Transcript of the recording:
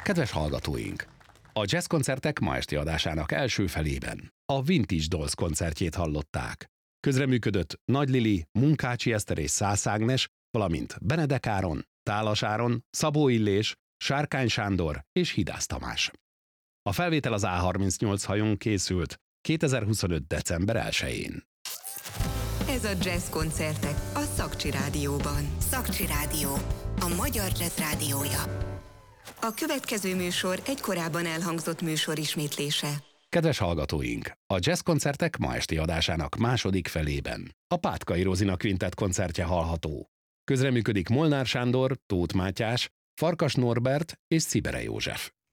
Kedves hallgatóink! A jazzkoncertek ma esti adásának első felében a Vintage Dolls koncertjét hallották. Közreműködött Nagy Lili, Munkácsi Eszter és Szász Ágnes, valamint Benedek Áron, Tálas Áron, Szabó Illés, Sárkány Sándor és Hidász Tamás. A felvétel az A38 hajón készült 2025. december 1-én. Ez a Jazz koncertek a Szakcsi Rádióban. Szakcsi Rádió, a magyar jazz rádiója. A következő műsor egy korábban elhangzott műsor ismétlése. Kedves hallgatóink! A jazzkoncertek ma esti adásának második felében a Pátkai Rozina Quintett koncertje hallható. Közreműködik Molnár Sándor, Tóth Mátyás, Farkas Norbert és Szibere József.